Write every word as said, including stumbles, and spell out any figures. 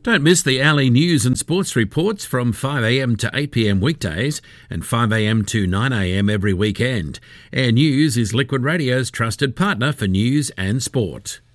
Don't miss the Alley News and Sports Reports from five a m to eight p m weekdays and five a m to nine a m every weekend. Air News is Liquid Radio's trusted partner for news and sport.